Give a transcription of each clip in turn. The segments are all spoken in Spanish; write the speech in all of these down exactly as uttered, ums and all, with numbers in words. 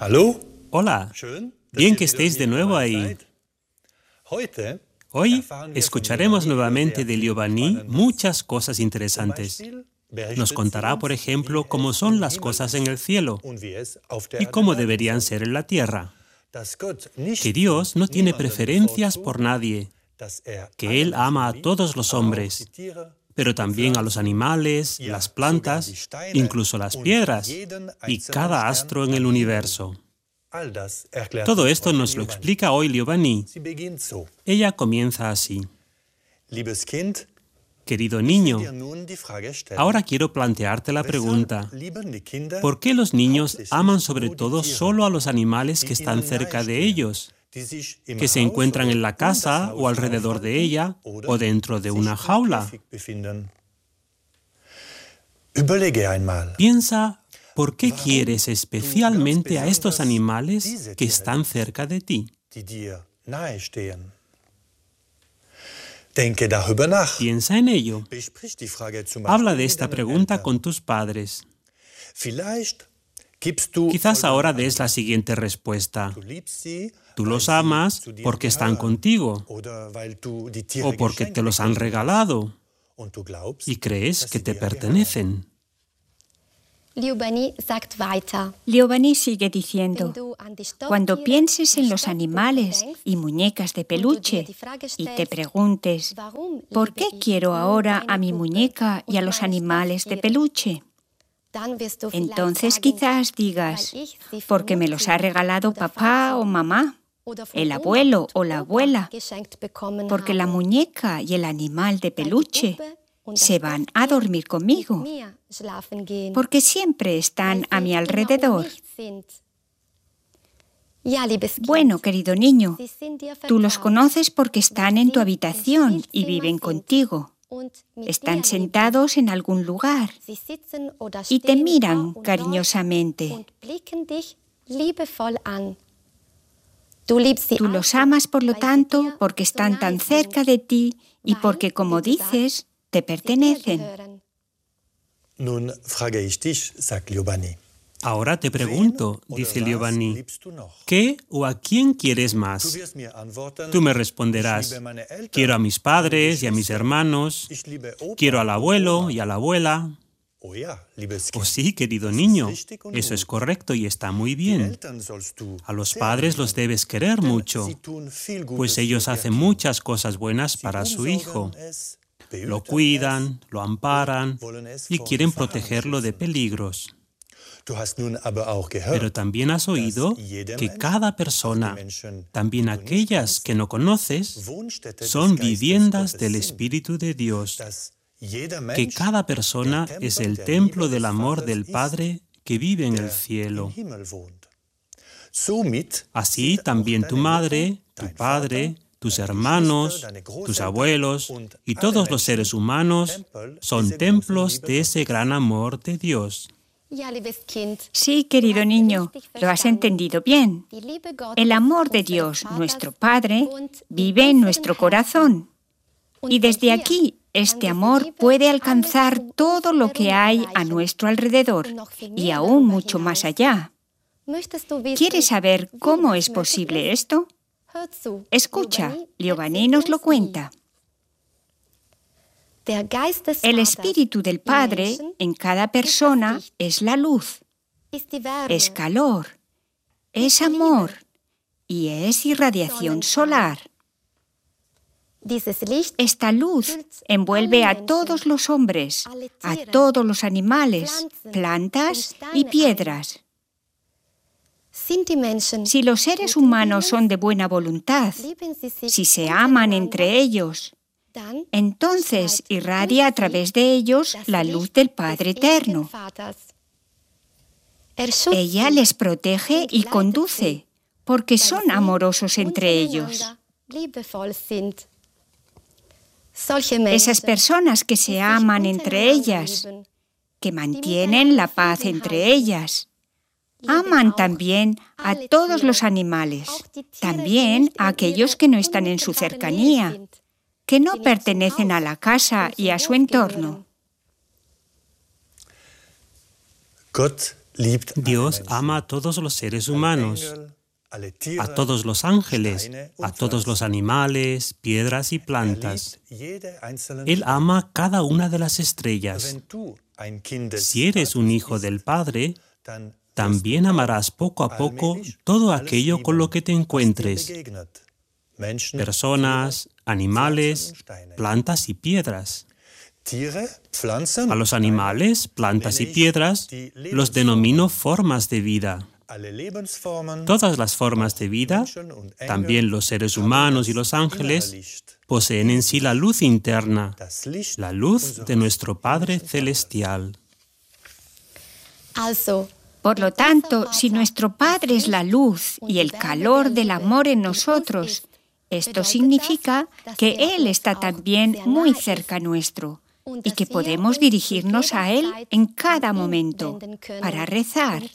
Hola, bien que estéis de nuevo ahí. Hoy escucharemos nuevamente de Liobani muchas cosas interesantes. Nos contará, por ejemplo, cómo son las cosas en el cielo y cómo deberían ser en la tierra. Que Dios no tiene preferencias por nadie, que Él ama a todos los hombres, pero también a los animales, las plantas, incluso las piedras y cada astro en el universo. Todo esto nos lo explica hoy Liobani. Ella comienza así. Querido niño, ahora quiero plantearte la pregunta. ¿Por qué los niños aman sobre todo solo a los animales que están cerca de ellos, que se encuentran en la casa o alrededor de ella o dentro de una jaula? Piensa, ¿por qué quieres especialmente a estos animales que están cerca de ti? Piensa en ello. Habla de esta pregunta con tus padres. Quizás ahora des la siguiente respuesta. Tú los amas porque están contigo o porque te los han regalado y crees que te pertenecen. Liobani sagt weiter. Liobani sigue diciendo, cuando pienses en los animales y muñecas de peluche y te preguntes, ¿por qué quiero ahora a mi muñeca y a los animales de peluche? Entonces quizás digas, porque me los ha regalado papá o mamá, el abuelo o la abuela, porque la muñeca y el animal de peluche se van a dormir conmigo, porque siempre están a mi alrededor. Bueno, querido niño, tú los conoces porque están en tu habitación y viven contigo. Están sentados en algún lugar y te miran cariñosamente. Tú los amas, por lo tanto, porque están tan cerca de ti y porque, como dices, te pertenecen. Ahora te pregunto, dice Liobani, ¿qué o a quién quieres más? Tú me responderás, quiero a mis padres y a mis hermanos, quiero al abuelo y a la abuela. Oh sí, querido niño, eso es correcto y está muy bien. A los padres los debes querer mucho, pues ellos hacen muchas cosas buenas para su hijo. Lo cuidan, lo amparan y quieren protegerlo de peligros. Pero también has oído que cada persona, también aquellas que no conoces, son viviendas del Espíritu de Dios, que cada persona es el templo del amor del Padre que vive en el cielo. Así también tu madre, tu padre, tus hermanos, tus abuelos y todos los seres humanos son templos de ese gran amor de Dios. Sí, querido niño, lo has entendido bien. El amor de Dios, nuestro Padre, vive en nuestro corazón. Y desde aquí, este amor puede alcanzar todo lo que hay a nuestro alrededor y aún mucho más allá. ¿Quieres saber cómo es posible esto? Escucha, Liobani nos lo cuenta. El Espíritu del Padre en cada persona es la luz, es calor, es amor y es irradiación solar. Esta luz envuelve a todos los hombres, a todos los animales, plantas y piedras. Si los seres humanos son de buena voluntad, si se aman entre ellos, entonces irradia a través de ellos la luz del Padre Eterno. Ella les protege y conduce, porque son amorosos entre ellos. Esas personas que se aman entre ellas, que mantienen la paz entre ellas, aman también a todos los animales, también a aquellos que no están en su cercanía, que no pertenecen a la casa y a su entorno. Dios ama a todos los seres humanos, a todos los ángeles, a todos los animales, piedras y plantas. Él ama cada una de las estrellas. Si eres un hijo del Padre, también amarás poco a poco todo aquello con lo que te encuentres: personas, animales, plantas y piedras. A los animales, plantas y piedras los denomino formas de vida. Todas las formas de vida, también los seres humanos y los ángeles, poseen en sí la luz interna, la luz de nuestro Padre Celestial. Por lo tanto, si nuestro Padre es la luz y el calor del amor en nosotros, esto significa que Él está también muy cerca nuestro y que podemos dirigirnos a Él en cada momento para rezar.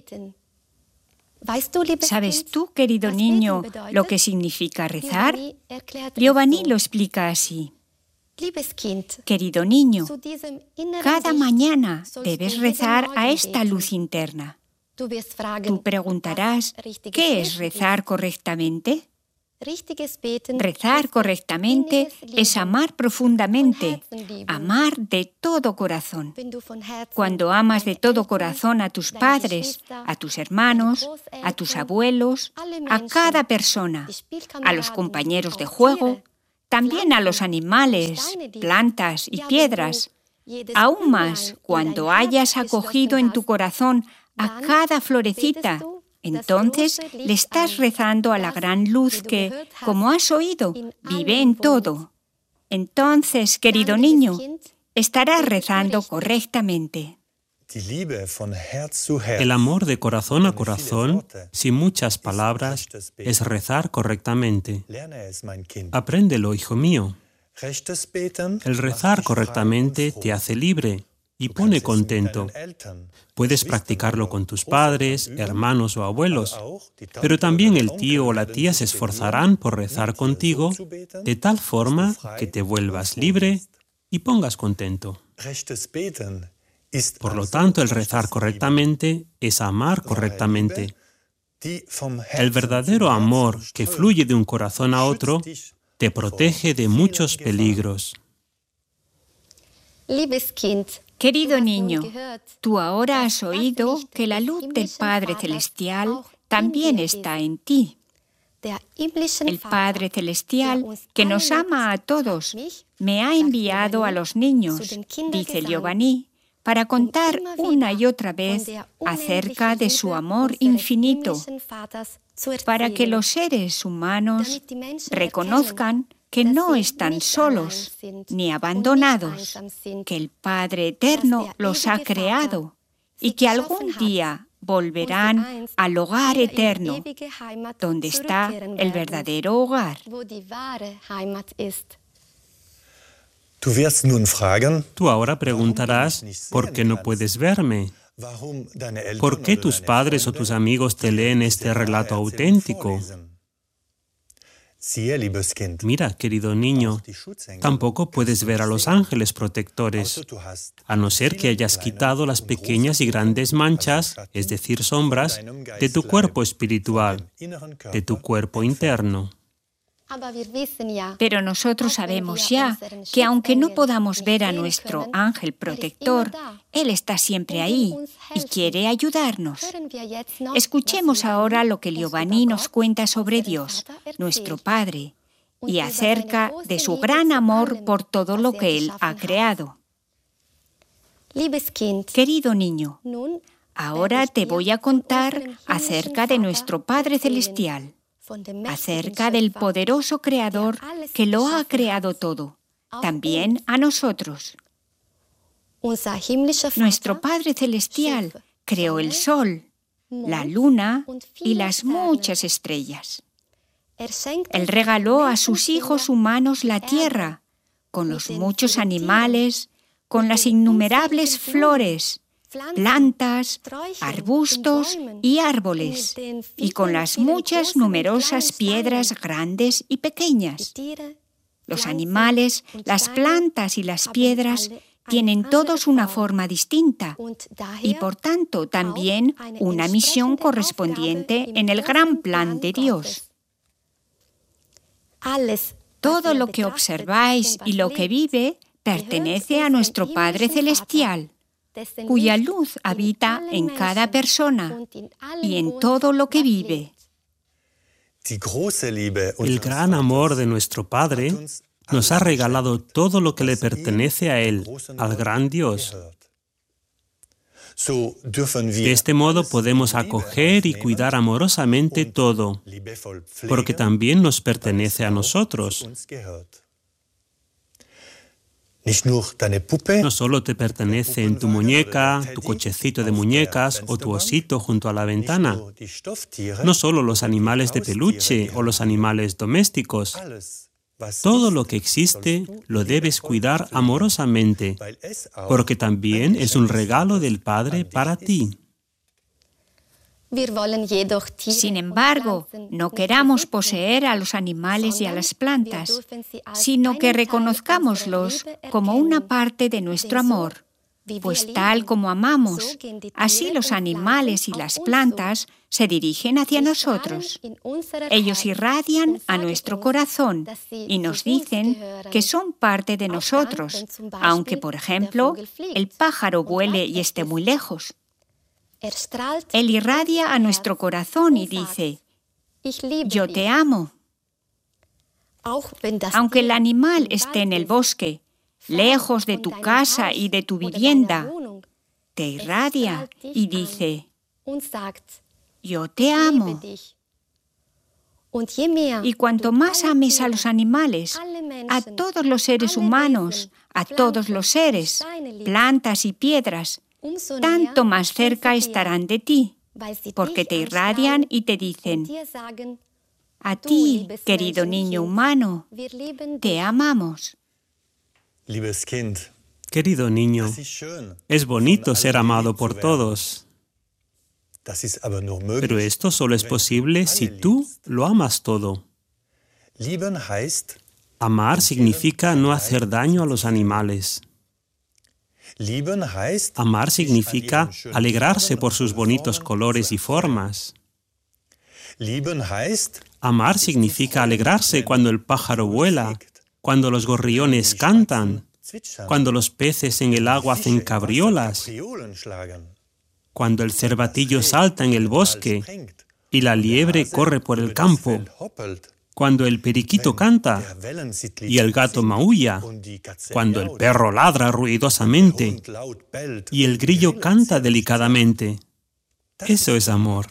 ¿Sabes tú, querido niño, lo que significa rezar? Giovanni lo explica así. Querido niño, cada mañana debes rezar a esta luz interna. Tú preguntarás, ¿qué es rezar correctamente? Rezar correctamente es amar profundamente, amar de todo corazón. Cuando amas de todo corazón a tus padres, a tus hermanos, a tus abuelos, a cada persona, a los compañeros de juego, también a los animales, plantas y piedras, aún más cuando hayas acogido en tu corazón a cada florecita, entonces le estás rezando a la gran luz que, como has oído, vive en todo. Entonces, querido niño, estarás rezando correctamente. El amor de corazón a corazón, sin muchas palabras, es rezar correctamente. Apréndelo, hijo mío. El rezar correctamente te hace libre y pone contento. Puedes practicarlo con tus padres, hermanos o abuelos, pero también el tío o la tía se esforzarán por rezar contigo de tal forma que te vuelvas libre y pongas contento. Por lo tanto, el rezar correctamente es amar correctamente. El verdadero amor que fluye de un corazón a otro te protege de muchos peligros. Querido niño, tú ahora has oído que la luz del Padre Celestial también está en ti. El Padre Celestial, que nos ama a todos, me ha enviado a los niños, dice Giovanni, para contar una y otra vez acerca de su amor infinito, para que los seres humanos reconozcan que no están solos ni abandonados, que el Padre Eterno los ha creado y que algún día volverán al hogar eterno, donde está el verdadero hogar. Tú ahora preguntarás, ¿por qué no puedes verme? ¿Por qué tus padres o tus amigos te leen este relato auténtico? Mira, querido niño, tampoco puedes ver a los ángeles protectores, a no ser que hayas quitado las pequeñas y grandes manchas, es decir, sombras, de tu cuerpo espiritual, de tu cuerpo interno. Pero nosotros sabemos ya que aunque no podamos ver a nuestro ángel protector, Él está siempre ahí y quiere ayudarnos. Escuchemos ahora lo que Giovanni nos cuenta sobre Dios, nuestro Padre, y acerca de su gran amor por todo lo que Él ha creado. Querido niño, ahora te voy a contar acerca de nuestro Padre Celestial, acerca del poderoso Creador que lo ha creado todo, también a nosotros. Nuestro Padre Celestial creó el sol, la luna y las muchas estrellas. Él regaló a sus hijos humanos la tierra, con los muchos animales, con las innumerables flores, plantas, arbustos y árboles, y con las muchas numerosas piedras grandes y pequeñas. Los animales, las plantas y las piedras Tienen todos una forma distinta y por tanto también una misión correspondiente en el gran plan de Dios. Todo lo que observáis y lo que vive pertenece a nuestro Padre Celestial, cuya luz habita en cada persona y en todo lo que vive. El gran amor de nuestro Padre nos ha regalado todo lo que le pertenece a Él, al gran Dios. De este modo podemos acoger y cuidar amorosamente todo, porque también nos pertenece a nosotros. No solo te pertenece en tu muñeca, tu cochecito de muñecas o tu osito junto a la ventana. No solo los animales de peluche o los animales domésticos. Todo lo que existe lo debes cuidar amorosamente, porque también es un regalo del Padre para ti. Sin embargo, no queramos poseer a los animales y a las plantas, sino que reconozcámoslos como una parte de nuestro amor, pues tal como amamos, así los animales y las plantas se dirigen hacia nosotros. Ellos irradian a nuestro corazón y nos dicen que son parte de nosotros, aunque, por ejemplo, el pájaro vuele y esté muy lejos. Él irradia a nuestro corazón y dice, yo te amo. Aunque el animal esté en el bosque, lejos de tu casa y de tu vivienda, te irradia y dice, yo te amo. Y cuanto más ames a los animales, a todos los seres humanos, a todos los seres, plantas y piedras, tanto más cerca estarán de ti, porque te irradian y te dicen, a ti, querido niño humano, te amamos. Querido niño, es bonito ser amado por todos, pero esto solo es posible si tú lo amas todo. Amar significa no hacer daño a los animales. Amar significa alegrarse por sus bonitos colores y formas. Amar significa alegrarse cuando el pájaro vuela, cuando los gorriones cantan, cuando los peces en el agua hacen cabriolas, cuando el cervatillo salta en el bosque y la liebre corre por el campo, cuando el periquito canta y el gato maulla, cuando el perro ladra ruidosamente y el grillo canta delicadamente. Eso es amor.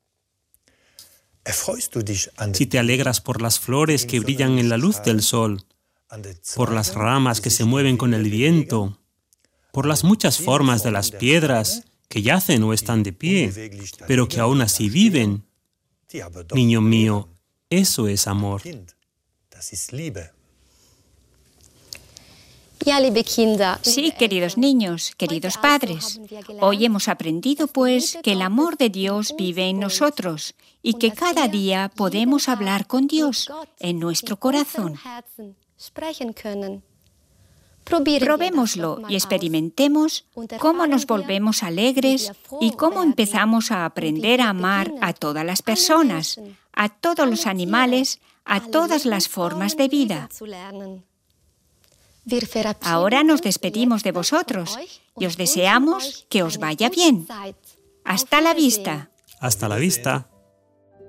Si te alegras por las flores que brillan en la luz del sol, por las ramas que se mueven con el viento, por las muchas formas de las piedras que yacen o están de pie, pero que aún así viven, niño mío, eso es amor. Sí, queridos niños, queridos padres, hoy hemos aprendido pues que el amor de Dios vive en nosotros y que cada día podemos hablar con Dios en nuestro corazón. Probémoslo y experimentemos cómo nos volvemos alegres y cómo empezamos a aprender a amar a todas las personas, a todos los animales, a todas las formas de vida. Ahora nos despedimos de vosotros y os deseamos que os vaya bien. Hasta la vista. Hasta la vista.